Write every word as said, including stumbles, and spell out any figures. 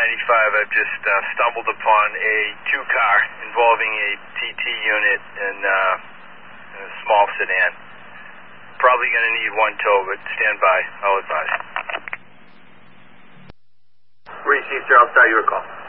ninety-five, I've just uh, stumbled upon a two-car involving a T T unit and uh, a small sedan. Probably going to need one tow, but stand by. I'll advise. Reese, East Charles, start your call.